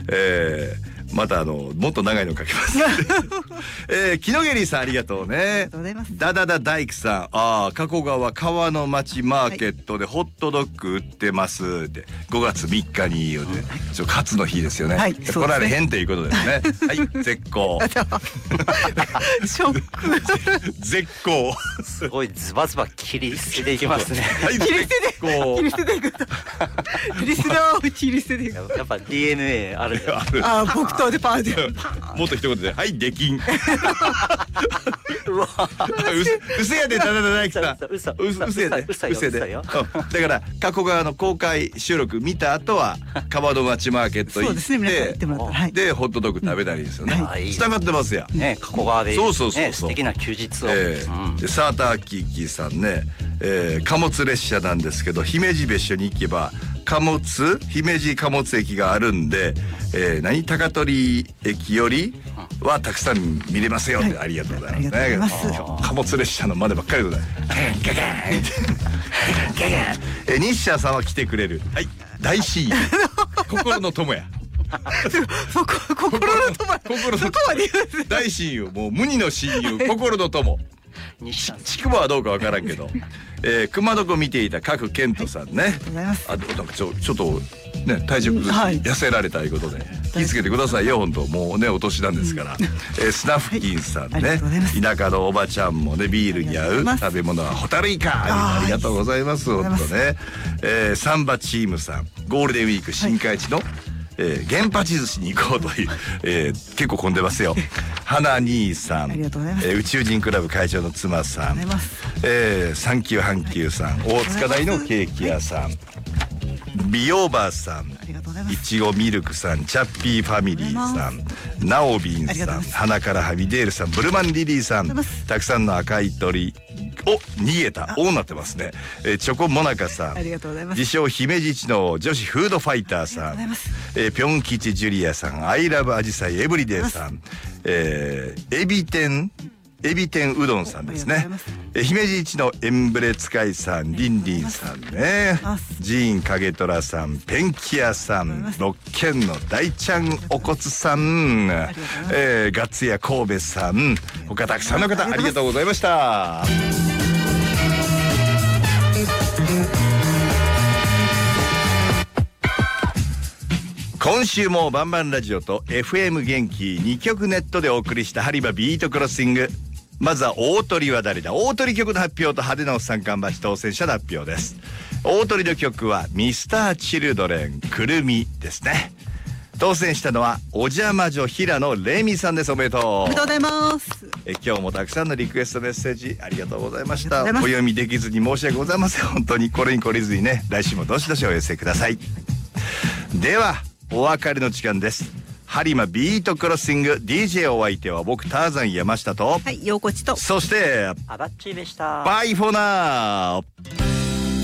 またもっと長いの書きます木野ゲリさんありがとうね。ダダダ大工さん、加古川川の町マーケットでホットドッグ売ってますって5月3日に言うて、カツの日ですよね。来られへんということですね。はい、絶好ショック絶好すごいズバズバ切り捨てていきますね。 はい切り捨てて切り捨てていくリスナーを切り捨てていく。 やっぱ DNA あるじゃん。 木刀でパーでもっと一言ではいできんうわうせやでダダダ大工さんうせやでだから加古川の公開収録見た後は川の町マーケット行ってでホットドッグ食べたりですよね。従ってますやね、加古川で素敵な休日を。 でサーターキーキーさんね、貨物列車なんですけど姫路別所に行けば姫路貨物駅があるんで、高取駅よりはたくさん見れますよって、ありがとうございますね。貨物列車の真似ばっかりでございます日社さんは来てくれる。はい大親友心の友や心の友大親友、もう無二の親友心の友。ちくばはどうかわからんけど、熊どこ見ていた角健人さんね。なんかちょっとね体重痩せられたいうことで気をつけてくださいよ本当。もうねお年なんですから。スナフキンさんね、田舎のおばちゃんもねビールに合う食べ物はホタルイカ、ありがとうございます本当ね。サンバチームさん、ゴールデンウィーク新海地の原八寿司に行こうという、結構混んでますよ。花兄さん、宇宙人クラブ会長の妻さん、サンキュー阪急さん、大塚台のケーキ屋さん、美容バーさん、いちごミルクさん、チャッピーファミリーさん、ナオビンさん、花からハビデールさん、ブルマンリリーさん、たくさんの赤い鳥逃げたなってますね。チョコモナカさん、自称姫路市の女子フードファイターさん、ピョン吉ジュリアさん、アイラブアジサイエブリデイさん、エビ天うどんさんですね。姫路市のエンブレ使いさん、リンリンさんね、ジーン影虎さん、ペンキ屋さん、六軒の大ちゃんお骨さん、ガッツヤ神戸さん、他たくさんの方ありがとうございました。今週もバンバンラジオと FM 元気2曲ネットでお送りしたハリバビートクロッシング。まずは大鳥は誰だ、大鳥曲の発表と派手なおっさん缶バッジ当選者の発表です。大鳥の曲はミスターチルドレンくるみですね。当選したのはおじゃま女平野レミさんです。おめでとう。 おめでとうございます。 今日もたくさんのリクエストメッセージありがとうございました。お読みできずに申し訳ございません。本当にこれに懲りずにね、来週もどしどしお寄せください。ではお別れの時間です。ハリマビートクロッシング DJ お相手は僕ターザン山下と、 陽子ちと、 そしてアバッチーでした。 バイフォーナー。